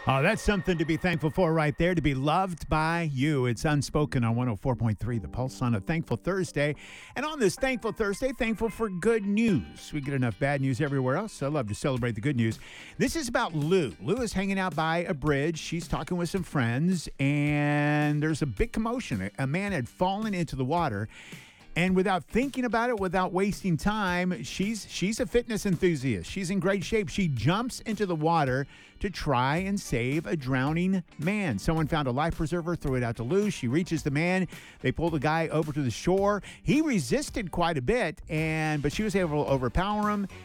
Oh, that's something to be thankful for right there, to be loved by you. It's Unspoken on 104.3, The Pulse on a Thankful Thursday. And on this Thankful Thursday, thankful for good news. We get enough bad news everywhere else, so I love to celebrate the good news. This is about Lou. Lou is hanging out by a bridge. She's talking with some friends, and there's a big commotion. A man had fallen into the water. And without thinking about it, without wasting time, she's a fitness enthusiast. She's in great shape. She jumps into the water to try and save a drowning man. Someone found a life preserver, threw it out to Lou. She reaches the man. They pull the guy over to the shore. He resisted quite a bit, but she was able to overpower him.